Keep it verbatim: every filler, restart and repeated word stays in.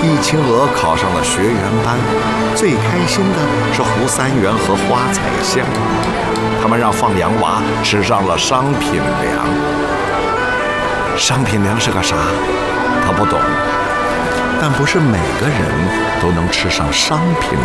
易清娥考上了学员班，最开心的是胡三元和花彩香，他们让放羊娃吃上了商品粮。商品粮是个啥？他不懂，但不是每个人都能吃上商品